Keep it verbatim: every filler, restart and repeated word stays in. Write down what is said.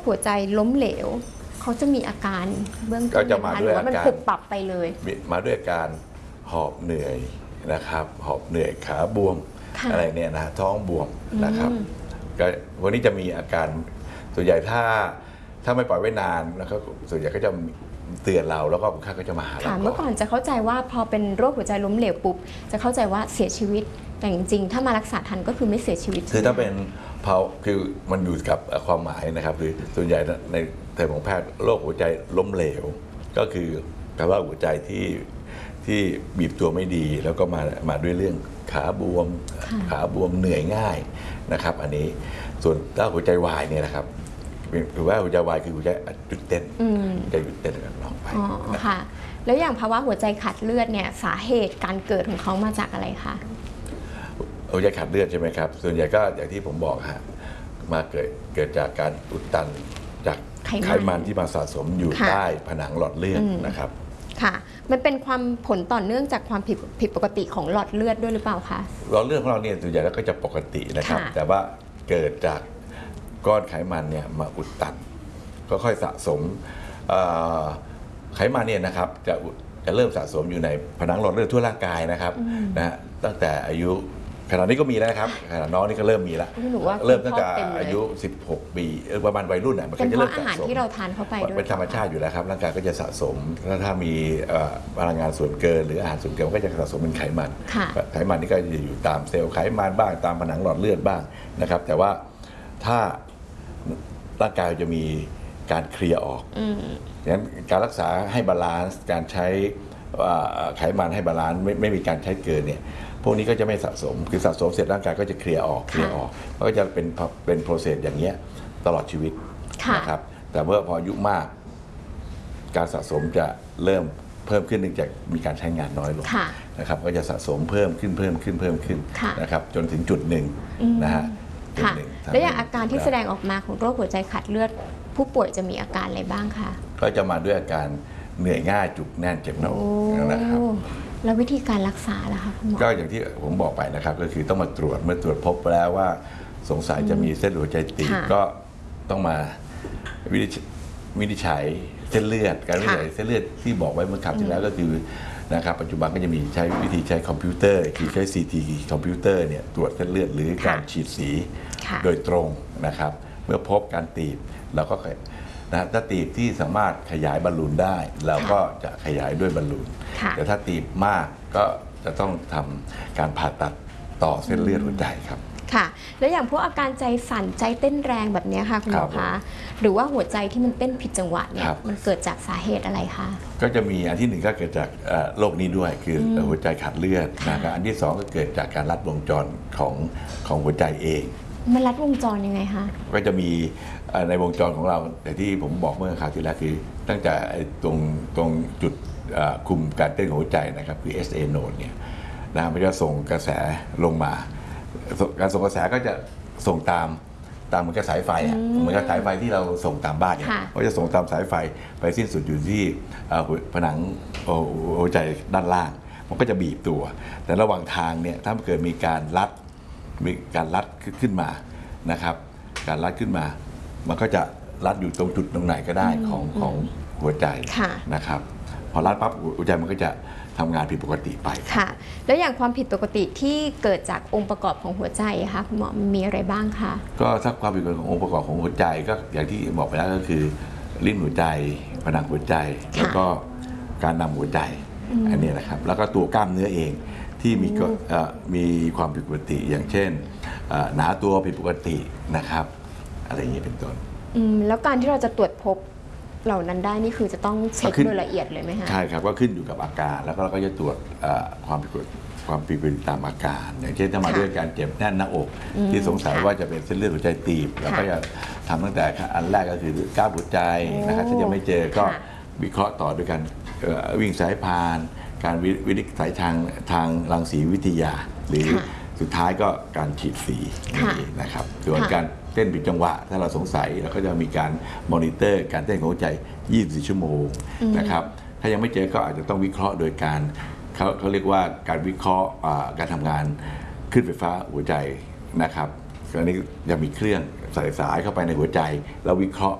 หัวใจล้มเหลวเขาจะมีอาการเบื้องต้นก็จะมาด้วยอาการหรือว่ามันปรับปรับไปเลยมาด้วยการหอบเหนื่อยนะครับหอบเหนื่อยขาบวมอะไรเนี่ยนะท้องบวมนะครับก็วันนี้จะมีอาการส่วนใหญ่ถ้าถ้าไม่ปล่อยไว้นานนะครับส่วนใหญ่ก็จะเตือนเราแล้วก็คุณค่าก็จะมาหาเราเมื่อก่อนจะเข้าใจว่าพอเป็นโรคหัวใจล้มเหลวปุ๊บจะเข้าใจว่าเสียชีวิตแต่จริงๆถ้ามารักษาทันก็คือไม่เสียชีวิตคือถ้าเป็นเพาคือมันอยู่กับความหมายนะครับคือส่วนใหญ่ในเทอมของแพทย์โรคหัวใจล้มเหลวก็คือแปลว่าหัวใจที่ที่บีบตัวไม่ดีแล้วก็มามาด้วยเรื่องขาบวมขาบวมเหนื่อยง่ายนะครับอันนี้ส่วนถ้าหัวใจวายเนี่ยนะครับหรือว่าหัวใจวายคือหัวใจหยุดเต้นจะหยุดเต้นกันลองไปค่ะแล้วอย่างภาวะหัวใจขาดเลือดเนี่ยสาเหตุการเกิดของเขามาจากอะไรคะหัวใจขาดเลือดใช่ไหมครับส่วนใหญ่ก็อย่างที่ผมบอกฮะมาเกิดเกิดจากการอุดตันจากไขมันที่มาสะสมอยู่ใต้ผนังหลอดเลือดนะครับค่ะมันเป็นความผลต่อเนื่องจากความผิดผิดปกติของหลอดเลือดด้วยหรือเปล่าคะหลอดเลือดของเราเนี่ยส่วนใหญ่แล้วก็จะปกตินะครับแต่ว่าเกิดจากก้อนไขมันเนี่ยมาอุดตันก็ค่อยสะสมไขมันเนี่ยนะครับจะจะเริ่มสะสมอยู่ในผนังหลอดเลือดทั่วร่างกายนะครับนะตั้งแต่อายุขณะนี้ก็มีแล้วนะครับขณะน้องนี่ก็เริ่มมีแล้วเริ่มตั้งแต่อายุสิบหกปีประมาณวัยรุ่นอ่ะมันก็จะเริ่มสะสมอาหารที่เราทานเข้าไปด้วยเป็นธรรมชาติอยู่แล้วครับร่างกายก็จะสะสมถ้าถ้ามีพลังงานส่วนเกินหรืออาหารส่วนเกินก็จะสะสมเป็นไขมันไขมันนี่ก็จะอยู่ตามเซลล์ไขมันบ้างตามผนังหลอดเลือดบ้างนะครับแต่ว่าถ้าร่างกายจะมีการเคลียร์ออกดังนั้นการรักษาให้บาลานซ์การใช้ไขมันให้บาลานซ์ไม่ไม่มีการใช้เกินเนี่ยพวกนี้ก็จะไม่สะสมคือสะสมเสร็จร่างกายก็จะเคลียร์ออกเคลียร์ออกก็จะเป็นเป็นโปรเซสอย่างเงี้ยตลอดชีวิตนะครับแต่เมื่อพออายุมากการสะสมจะเริ่มเพิ่มขึ้นเนื่องจากมีการใช้งานน้อยลงนะครับก็จะสะสมเพิ่มขึ้นเพิ่มขึ้นเพิ่มขึ้นนะครับจนถึงจุดหนึ่งนะฮะค่ะแล้วอย่างอาการที่แสดงออกมาของโรคหัวใจขาดเลือดผู้ป่วยจะมีอาการอะไรบ้างคะก็จะมาด้วยอาการเหนื่อยง่ายจุกแน่นเจ็บหน้าอกนะครับแล้ววิธีการรักษาล่ะคะคุณหมอก็อย่างที่ผมบอกไปนะครับก็คือต้องมาตรวจเมื่อตรวจพบแล้วว่าสงสัยจะมีเส้นหัวใจตีบก็ต้องมาวินิจฉัยเส้นเลือดการวินิจฉัยเส้นเลือดที่บอกไว้เมื่อคราวที่แล้วก็คือนะครับปัจจุบันก็จะมีใช้วิธีใช้คอมพิวเตอร์คือใช้ ซี ที คอมพิวเตอร์เนี่ยตรวจเส้นเลือดหรือการฉีดสีโดยตรงนะครับเมื่อพบการตีบเราก็นะถ้าตีบที่สามารถขยายบอลลูนได้เราก็จะขยายด้วยบอลลูนแต่ถ้าตีบมากก็จะต้องทำการผ่าตัดต่อเส้นเลือดหัวใจครับค่ะแล้วอย่างพวกอาการใจสั่นใจเต้นแรงแบบนี้ค่ะคุณหมอคะหรือว่าหัวใจที่มันเต้นผิดจังหวะเนี่ยมันเกิดจากสาเหตุอะไรคะก็จะมีอันที่หนึ่งก็เกิดจากโรคนี้ด้วยคือหัวใจขาดเลือดนะครับอันที่สองก็เกิดจากการลัดวงจรของของหัวใจเองมันลัดวงจรยังไงคะก็จะมีในวงจรของเราแต่ที่ผมบอกเมื่อคราวที่แล้วคือตั้งแต่ตรงตรงจุดคุมการเต้นของหัวใจนะครับคือ เอส เอ node เนี่ยนะมันจะส่งกระแสลงมาการส่งกระแสก็จะส่งตามตามเหมือนกับสายไฟเหมือนกับสายไฟที่เราส่งตามบ้านเนี่ยก็จะส่งตามสายไฟไปสิ้นสุดอยู่ที่ผนังหัวใจด้านล่างมันก็จะบีบตัวแต่ระหว่างทางเนี่ยถ้าเกิดมีการรัดมีการรัดขึ้นมานะครับการรัดขึ้นมามันก็จะรัดอยู่ตรงจุดตรงไหนก็ได้ของของหัวใจนะครับพอรัดปั๊บหัวใจมันก็จะทำงานผิดปกติไปค่ะแล้วอย่างความผิดปกติที่เกิดจากองค์ประกอบของหัวใจคะคุณหมอมีอะไรบ้างคะก็ถ้าความผิดปกติขององค์ประกอบของหัวใจก็อย่างที่บอกไปแล้วก็คือลิ้นหัวใจผนังหัวใจแล้วก็การนำหัวใจอันนี้นะครับแล้วก็ตัวกล้ามเนื้อเองที่มีมีความผิดปกติอย่างเช่นหนาตัวผิดปกตินะครับอะไรอย่างนี้เป็นต้นแล้วการที่เราจะตรวจพบเหล่านั้นได้นี่คือจะต้องเช็คโดยละเอียดเลยไหมคะใช่ครับก็ขึ้นอยู่กับอาการแล้วก็เราก็จะตรวจความผิดปกติความผิดปกติตามอาการอย่างเช่นถ้ามาด้วยการเจ็บแน่นหน้าอกที่สงสัยว่าจะเป็นเส้นเลือดหัวใจตีบเราก็จะทำตั้งแต่อันแรกก็คือกล้ามหัวใจนะครับถ้ายังไม่เจอก็วิเคราะห์ต่อด้วยกันวิ่งสายพานการวินิจฉัยทางทางรังสีวิทยาหรือสุดท้ายก็การฉีดสีนะครับส่วนการเต้นผิดจังหวะถ้าเราสงสัยเราก็จะมีการมอนิเตอร์การเต้นของหัวใจยี่สิบสี่ชั่วโมงนะครับถ้ายังไม่เจอก็อาจจะต้องวิเคราะห์โดยการเขาเขาเรียกว่าการวิเคราะห์การทำงานคลื่นไฟฟ้าหัวใจนะครับอันนี้จะมีเครื่องใส่สายเข้าไปในหัวใจแล้ววิเคราะห์